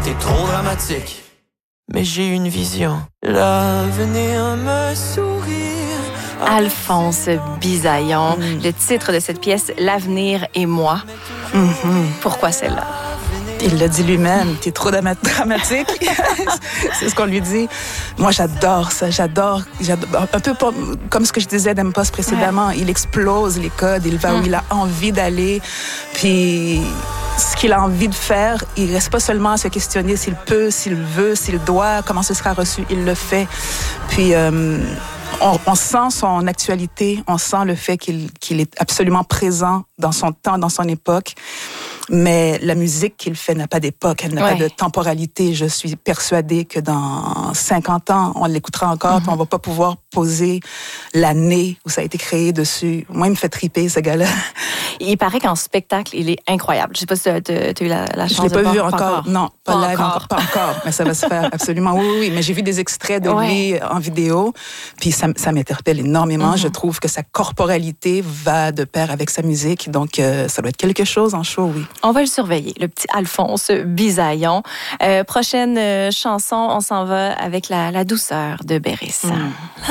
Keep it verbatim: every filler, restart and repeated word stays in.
t'es trop dramatique. Mais j'ai une vision, l'avenir me sourit. Alphonse Bisaillon, mm. le titre de cette pièce, L'avenir et moi. Mm-hmm. Pourquoi celle-là? Il l'a dit lui-même, t'es trop dramatique. C'est ce qu'on lui dit. Moi, j'adore ça. J'adore, j'adore. Un peu comme ce que je disais d'M-Post précédemment. Ouais. Il explose les codes. Il va mm. où il a envie d'aller. Puis, ce qu'il a envie de faire, il reste pas seulement à se questionner s'il peut, s'il veut, s'il doit, comment ce sera reçu. Il le fait. Puis, euh, on, on sent son actualité. On sent le fait qu'il, qu'il est absolument présent dans son temps, dans son époque. Mais la musique qu'il fait n'a pas d'époque, elle n'a ouais. pas de temporalité. Je suis persuadée que dans cinquante ans, on l'écoutera encore, mm-hmm. puis on va pas pouvoir poser l'année où ça a été créé dessus. Moi, il me fait triper, ce gars-là. Il paraît qu'en spectacle, il est incroyable. Je sais pas si tu as eu la, la chance de voir. Je l'ai pas vu pas encore. encore. Non, pas, pas live encore. encore. Pas encore, mais ça va se faire absolument. Oui, oui, mais j'ai vu des extraits de ouais. lui en vidéo, puis ça, ça m'interpelle énormément. Mm-hmm. Je trouve que sa corporalité va de pair avec sa musique, donc euh, ça doit être quelque chose en show, oui. On va le surveiller, le petit Alphonse Bisaillon. Euh, prochaine euh, chanson, on s'en va avec la, la douceur de Béris. Mm.